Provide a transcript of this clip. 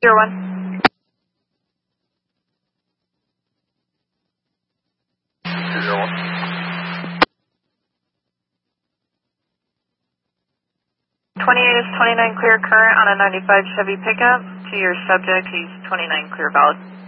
01. 28 is 29 clear current on a 95 Chevy pickup. To your subject, he's 29 clear valid.